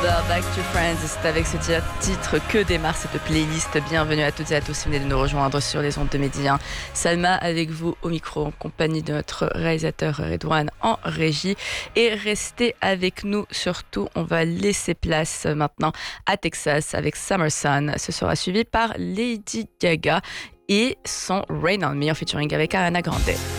Back to Friends, c'est avec ce titre que démarre cette playlist. Bienvenue à toutes et à tous si vous venez de nous rejoindre sur les ondes de Midi 1. Salma avec vous au micro en compagnie de notre réalisateur Redouane en régie. Et restez avec nous surtout, on va laisser place maintenant à Texas avec Summer Sun. Ce sera suivi par Lady Gaga et son Rain on Me en featuring avec Ariana Grande.